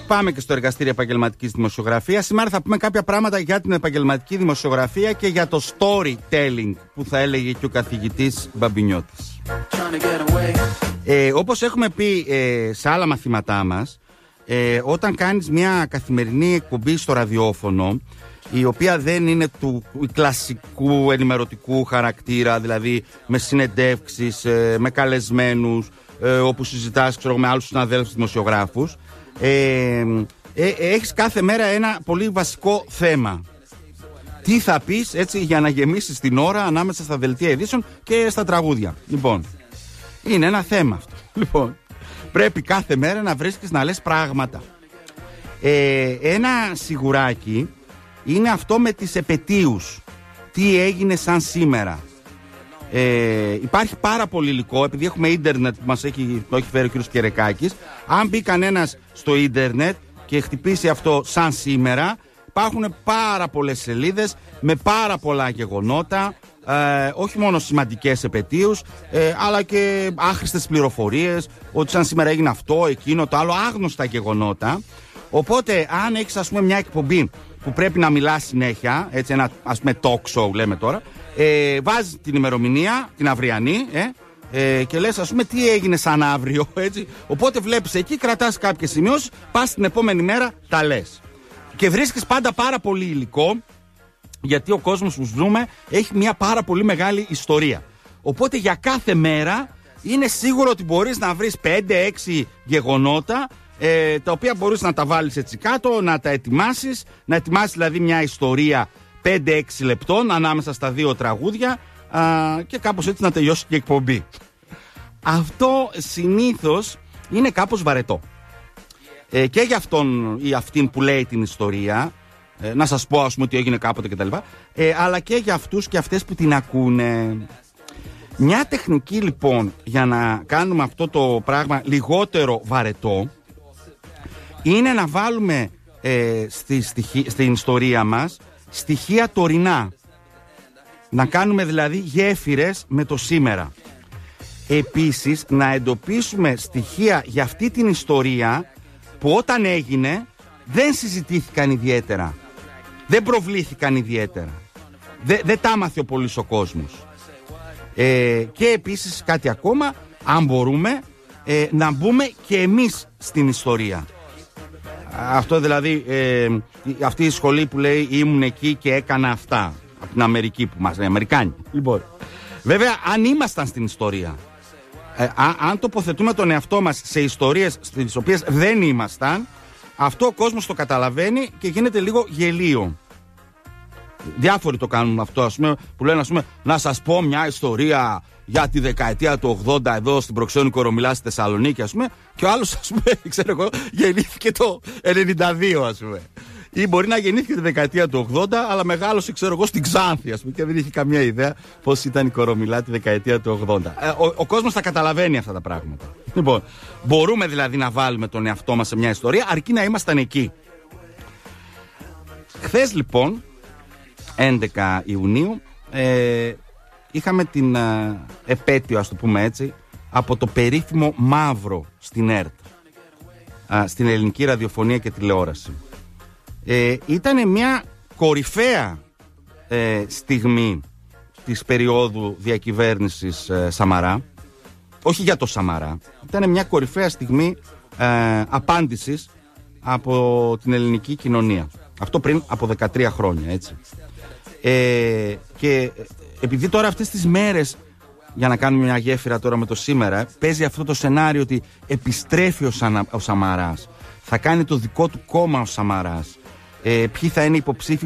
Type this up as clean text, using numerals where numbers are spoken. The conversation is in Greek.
πάμε και στο εργαστήριο επαγγελματικής δημοσιογραφίας. Σήμερα θα πούμε κάποια πράγματα για την επαγγελματική δημοσιογραφία και για το storytelling που θα έλεγε και ο καθηγητής Μπαμπινιώτης. Όπως έχουμε πει σε άλλα μαθήματά μας, όταν κάνεις μια καθημερινή εκπομπή στο ραδιόφωνο, η οποία δεν είναι του κλασικού ενημερωτικού χαρακτήρα, δηλαδή με συνεντεύξεις, με καλεσμένους, όπου συζητάς με άλλους συναδέλφους δημοσιογράφους, έχεις κάθε μέρα ένα πολύ βασικό θέμα. Τι θα πεις έτσι για να γεμίσεις την ώρα ανάμεσα στα δελτία ειδήσεων και στα τραγούδια. Λοιπόν, είναι ένα θέμα αυτό. Λοιπόν, πρέπει κάθε μέρα να βρίσκεις να λες πράγματα. Ένα σιγουράκι είναι αυτό με τις επετείους. Τι έγινε σαν σήμερα. Υπάρχει πάρα πολύ υλικό, επειδή έχουμε ίντερνετ που μας έχει φέρει ο κ. Κερεκάκης. Αν μπει κανένας στο ίντερνετ και χτυπήσει αυτό σαν σήμερα, υπάρχουν πάρα πολλές σελίδες με πάρα πολλά γεγονότα, όχι μόνο σημαντικές επετείους, αλλά και άχρηστες πληροφορίες, ότι σαν σήμερα έγινε αυτό, εκείνο, το άλλο, άγνωστα γεγονότα. Οπότε αν έχεις ας πούμε μια εκπομπή που πρέπει να μιλάς συνέχεια, έτσι ένα ας πούμε talk show λέμε τώρα, βάζεις την ημερομηνία, την αυριανή, και λες ας πούμε τι έγινε σαν αύριο, έτσι. Οπότε βλέπεις εκεί, κρατάς κάποιες σημειώσεις, πας την επόμενη μέρα, τα λες. Και βρίσκεις πάντα πάρα πολύ υλικό, γιατί ο κόσμος που ζούμε έχει μια πάρα πολύ μεγάλη ιστορία. Οπότε για κάθε μέρα είναι σίγουρο ότι μπορείς να βρεις 5-6 γεγονότα, τα οποία μπορείς να τα βάλεις έτσι κάτω, να τα ετοιμάσεις, να ετοιμάσεις δηλαδή μια ιστορία 5-6 λεπτών ανάμεσα στα δύο τραγούδια, και κάπως έτσι να τελειώσει και η εκπομπή. Αυτό συνήθως είναι κάπως βαρετό, και για αυτόν ή αυτήν που λέει την ιστορία, να σας πω ας πούμε ότι έγινε κάποτε κτλ, αλλά και για αυτούς και αυτές που την ακούνε. Μια τεχνική λοιπόν για να κάνουμε αυτό το πράγμα λιγότερο βαρετό είναι να βάλουμε στην ιστορία μας στοιχεία τωρινά. Να κάνουμε δηλαδή γέφυρες με το σήμερα. Επίσης να εντοπίσουμε στοιχεία για αυτή την ιστορία που όταν έγινε δεν συζητήθηκαν ιδιαίτερα, δεν προβλήθηκαν ιδιαίτερα, δεν τα άμαθε ο πολύς ο κόσμος. Και επίσης κάτι ακόμα, αν μπορούμε, να μπούμε και εμείς στην ιστορία. Αυτό δηλαδή, αυτή η σχολή που λέει ήμουν εκεί και έκανα αυτά, από την Αμερική που μας, Αμερικάνοι. Λοιπόν, βέβαια αν ήμασταν στην ιστορία, αν τοποθετούμε τον εαυτό μας σε ιστορίες στις οποίες δεν ήμασταν, αυτό ο κόσμος το καταλαβαίνει και γίνεται λίγο γελίο. Διάφοροι το κάνουν αυτό, ας πούμε, που λένε ας πούμε, να σας πω μια ιστορία για τη δεκαετία του 80 εδώ στην Προξένου Κορομιλά στη Θεσσαλονίκη, ας πούμε, και ο άλλος, ας πούμε, ξέρω εγώ, γεννήθηκε το 92, ας πούμε. Ή μπορεί να γεννήθηκε τη δεκαετία του 80, αλλά μεγάλωσε, ξέρω εγώ, στην Ξάνθη, ας πούμε, και δεν είχε καμία ιδέα πώς ήταν η Κορομιλά τη δεκαετία του 80. Ο κόσμος θα καταλαβαίνει αυτά τα πράγματα. Λοιπόν, μπορούμε δηλαδή να βάλουμε τον εαυτό μας σε μια ιστορία, αρκεί να ήμασταν εκεί. Χθες λοιπόν, 11 Ιουνίου, είχαμε την επέτειο, ας το πούμε έτσι, από το περίφημο Μαύρο στην ΕΡΤ, στην ελληνική ραδιοφωνία και τηλεόραση. Ήταν μια κορυφαία στιγμή της περίοδου διακυβέρνησης Σαμαρά. Όχι για το Σαμαρά. Ήταν μια κορυφαία στιγμή απάντησης από την ελληνική κοινωνία. Αυτό πριν από 13 χρόνια, έτσι. Και επειδή τώρα αυτές τις μέρες, για να κάνουμε μια γέφυρα τώρα με το σήμερα, παίζει αυτό το σενάριο ότι επιστρέφει ο Σαμαράς, θα κάνει το δικό του κόμμα ο Σαμαράς, ποιοι θα είναι υποψήφοι